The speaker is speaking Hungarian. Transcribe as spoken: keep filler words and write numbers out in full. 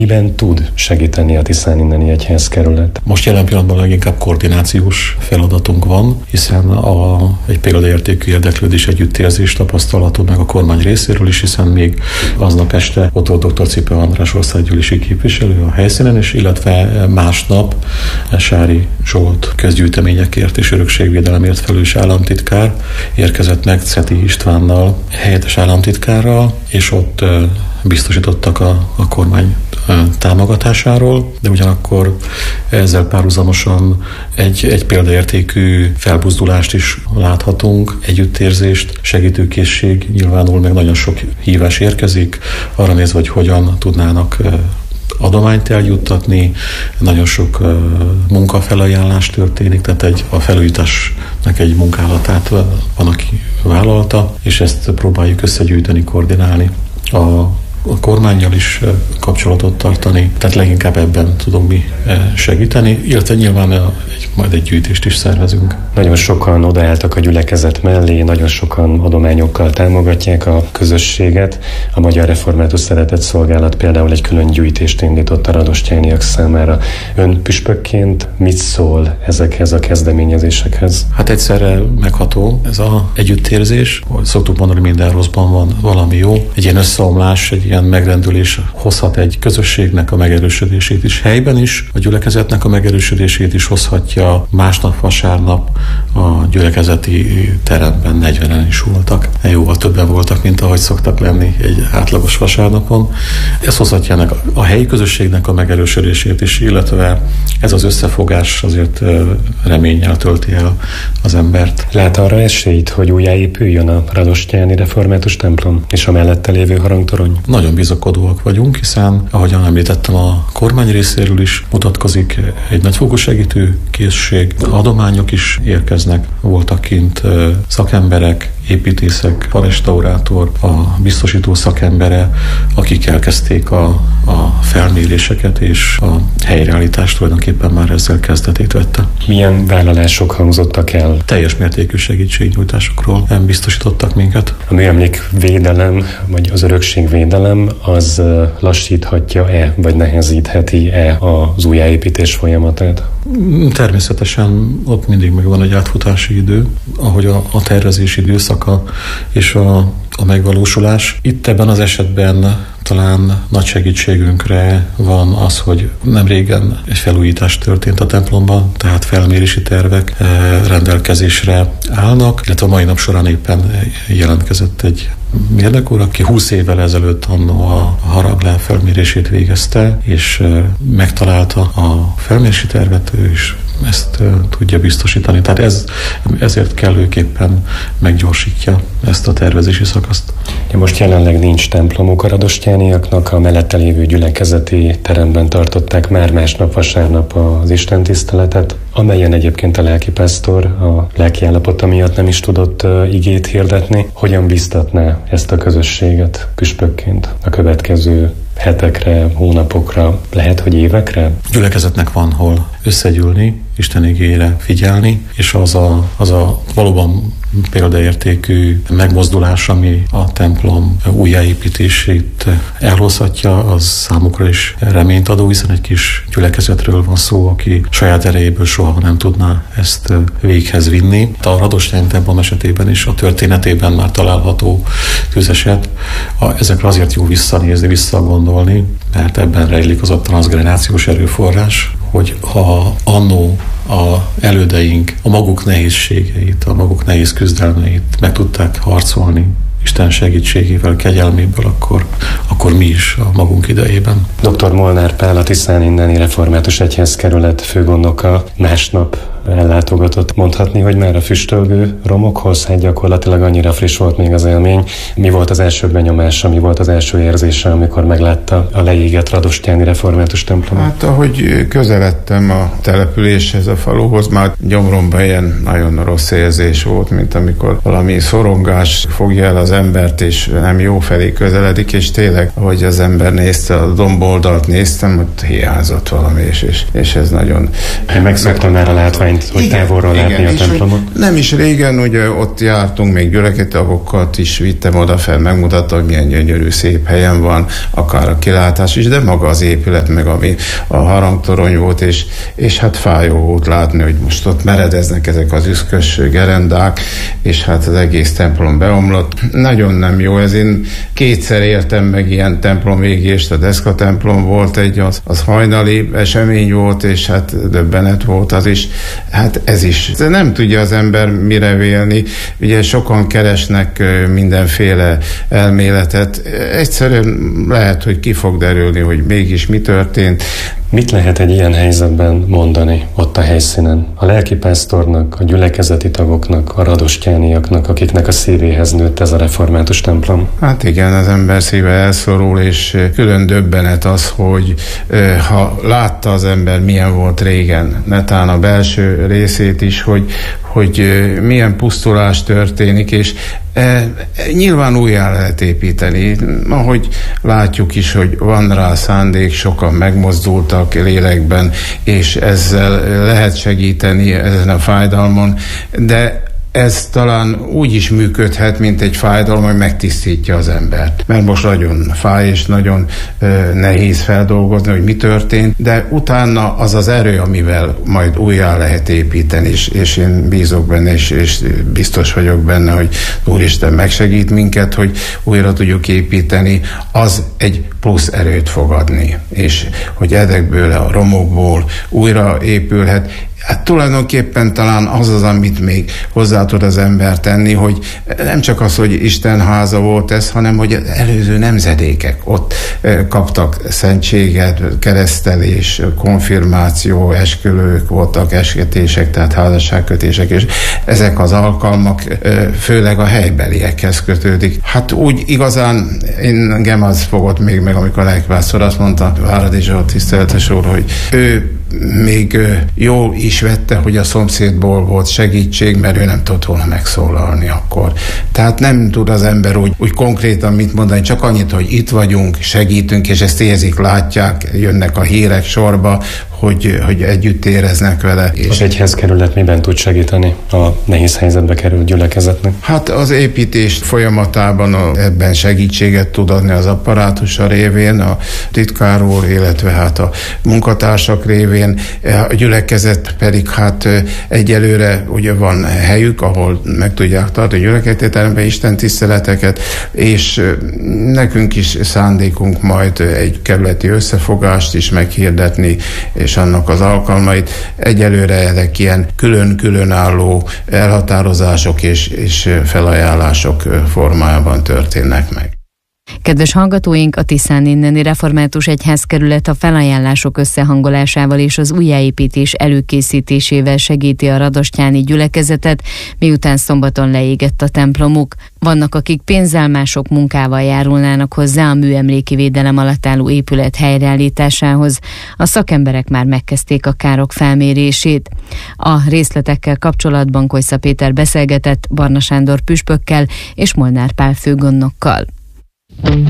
Miben tud segíteni a Tiszáninneni Egyházkerület? Most jelen pillanatban leginkább koordinációs feladatunk van, hiszen a, egy példaértékű érdeklődés, együttérzés tapasztalható meg a kormány részéről is, hiszen még aznap este ott volt dr. Cipő András országgyűlési képviselő a helyszínen, és illetve másnap Sári Zsolt közgyűjteményekért és örökségvédelemért felelős államtitkár érkezett meg Ceti Istvánnal, helyettes államtitkárral, és ott biztosítottak a, a kormány támogatásáról, de ugyanakkor ezzel párhuzamosan egy, egy példaértékű felbuzdulást is láthatunk, együttérzést, segítőkészség nyilvánul, meg nagyon sok hívás érkezik, arra nézve, hogy hogyan tudnának adományt eljuttatni, nagyon sok uh, munkafelajánlás történik, tehát egy, a felújításnak egy munkálatát van, aki vállalta, és ezt próbáljuk összegyűjteni, koordinálni. A a kormánnyal is kapcsolatot tartani, tehát leginkább ebben tudunk mi segíteni, illetve nyilván egy, majd egy gyűjtést is szervezünk. Nagyon sokan odaálltak a gyülekezet mellé, nagyon sokan adományokkal támogatják a közösséget. A Magyar Református Szeretetszolgálat például egy külön gyűjtést indított a radostyániak számára. Ön püspökként mit szól ezekhez a kezdeményezésekhez? Hát egyszerre megható ez az együttérzés. Szoktuk mondani, minden rosszban van valami jó. Egy ilyen összeomlás, egy ilyen megrendülés hozhat egy közösségnek a megerősödését is helyben is, a gyülekezetnek a megerősödését is hozhatja. Másnap vasárnap a gyülekezeti teremben negyvenen is voltak. Jóval többen voltak, mint ahogy szoktak lenni egy átlagos vasárnapon. Ez hozhatja ennek a helyi közösségnek a megerősödését is, illetve ez az összefogás azért reménnyel tölti el az embert. Lát arra esélyt, hogy újjáépüljön a radostyáni református templom és a mellette lévő harangtorony? Nagyon bizakodóak vagyunk, hiszen, ahogyan említettem, a kormány részéről is mutatkozik egy nagyfokú segítő készség. Adományok is érkeznek, voltak kint szakemberek, építészek, a restaurátor, a biztosító szakembere, akik elkezdték a, a felméréseket, és a helyreállítást tulajdonképpen már ezzel kezdetét vette. Milyen vállalások hangzottak el? Teljes mértékű segítségnyújtásokról nem biztosítottak minket. A műemlékvédelem, vagy az örökségvédelem az lassíthatja-e, vagy nehezítheti-e az újjáépítés folyamatát? Természetesen ott mindig megvan egy átfutási idő, ahogy a, a tervezés időszaka és a, a megvalósulás. Itt ebben az esetben talán nagy segítségünkre van az, hogy nem régen egy felújítás történt a templomban, tehát felmérési tervek rendelkezésre állnak, illetve a mai nap során éppen jelentkezett egy mérnök úr, aki húsz évvel ezelőtt annó a haranglen felmérését végezte, és megtalálta a felmérési tervet, ő is ezt uh, tudja biztosítani. Tehát ez, ezért kellőképpen meggyorsítja ezt a tervezési szakaszt. Ja, most jelenleg nincs templomuk a radostyániaknak, a mellette lévő gyülekezeti teremben tartották már másnap vasárnap az istentiszteletet, amelyen egyébként a lelkipásztor a lelkiállapota miatt nem is tudott uh, igét hirdetni. Hogyan biztatná ezt a közösséget püspökként a következő hetekre, hónapokra, lehet, hogy évekre? Gyülekezetnek van hol összegyűlni, Isten igéjére figyelni, és az a, az a valóban példaértékű megmozdulás, ami a templom újjáépítését elhozhatja, az számukra is reményt adó, hiszen egy kis gyülekezetről van szó, aki saját erejéből soha nem tudná ezt véghez vinni. A radostyáni templom esetében is a történetében már található tűzeset. Ezekre azért jó visszanézni, visszagondolni, mert ebben rejlik az a transzgenerációs erőforrás, hogy ha annó a elődeink a maguk nehézségeit, a maguk nehéz küzdelmeit meg tudták harcolni Isten segítségével, kegyelméből, akkor, akkor mi is a magunk idejében. doktor Molnár Pál, a Tiszáninneni Református Egyházkerület főgondnoka másnap ellátogatott. Mondhatni, hogy már a füstölgő romokhoz, hát gyakorlatilag annyira friss volt még az élmény. Mi volt az első benyomása, mi volt az első érzése, amikor meglátta a leégett radostyáni református templomot? Hát ahogy közeledtem a településhez, a faluhoz, már gyomromban ilyen nagyon rossz érzés volt, mint amikor valami szorongás fogja el az az embert, és nem jó felé közeledik, és tényleg, ahogy az ember nézte, a domboldalt néztem, ott hiányzott valami, és, és, és ez nagyon... Megszoktam már a látványt, hogy igen, távolról igen, látni a templomot. Nem is régen, ugye ott jártunk, még gyülekezetagokat is vittem oda fel, megmutatta, hogy milyen gyönyörű, szép helyen van, akár a kilátás is, de maga az épület, meg ami a harangtorony volt, és, és hát fájó volt látni, hogy most ott meredeznek ezek az üszkös gerendák, és hát az egész templom beomlott. Nagyon nem jó ez. Én kétszer értem meg ilyen templomégést, a Deszka templom volt egy, az, az hajnali esemény volt, és hát döbbenet volt az is. Hát ez is. De nem tudja az ember mire vélni. Ugye sokan keresnek mindenféle elméletet. Egyszerűen lehet, hogy ki fog derülni, hogy mégis mi történt. Mit lehet egy ilyen helyzetben mondani ott a helyszínen? A lelkipásztornak, a gyülekezeti tagoknak, a radostyániaknak, akiknek a szívéhez nőtt ez a református templom? Hát igen, az ember szíve elszorul, és külön döbbenet az, hogy ha látta az ember, milyen volt régen, netán a belső részét is, hogy, hogy milyen pusztulás történik, és E, nyilván újjá lehet építeni, ahogy látjuk is, hogy van rá szándék, sokan megmozdultak lélekben, és ezzel lehet segíteni ezen a fájdalmon, de ez talán úgy is működhet, mint egy fájdalom, hogy megtisztítja az embert. Mert most nagyon fáj, és nagyon ö, nehéz feldolgozni, hogy mi történt, de utána az az erő, amivel majd újjá lehet építeni, és, és én bízok benne, és, és biztos vagyok benne, hogy Úristen megsegít minket, hogy újra tudjuk építeni, az egy plusz erőt fog adni, és hogy ezekből a romokból újra épülhet. Hát tulajdonképpen talán az az, amit még hozzá tud az ember tenni, hogy nem csak az, hogy Isten háza volt ez, hanem hogy az előző nemzedékek ott kaptak szentséget, keresztelés, konfirmáció, esküvők voltak, esketések, tehát házasságkötések, és ezek az alkalmak főleg a helybeliekhez kötődik. Hát úgy igazán engem az fogott még meg, amikor a lelkipásztor azt mondta, Váradi Zsolt tiszteletes úr, hogy ő még jól is vette, hogy a szomszédból volt segítség, mert ő nem tudott volna megszólalni akkor. Tehát nem tud az ember úgy, úgy konkrétan mit mondani, csak annyit, hogy itt vagyunk, segítünk, és ezt érzik, látják, jönnek a hírek sorba, hogy, hogy együtt éreznek vele. És az egyházkerület miben tud segíteni a nehéz helyzetbe került gyülekezetnek? Hát az építés folyamatában a, ebben segítséget tud adni az apparátusa révén, a titkár úr, illetve hát a munkatársak révén, a gyülekezet pedig hát egyelőre ugye van helyük, ahol meg tudják tartani a gyülekezeteremben Isten tiszteleteket, és nekünk is szándékunk majd egy kerületi összefogást is meghirdetni, és annak az alkalmait. Egyelőre ezek ilyen külön-külön álló elhatározások és, és felajánlások formájában történnek meg. Kedves hallgatóink, a Tiszán inneni református egyházkerület a felajánlások összehangolásával és az újjáépítés előkészítésével segíti a radostyáni gyülekezetet, miután szombaton leégett a templomuk. Vannak, akik pénzzel, mások munkával járulnának hozzá a műemléki védelem alatt álló épület helyreállításához. A szakemberek már megkezdték a károk felmérését. A részletekkel kapcsolatban Kojsza Péter beszélgetett Barna Sándor püspökkel és Molnár Pál főgondnokkal.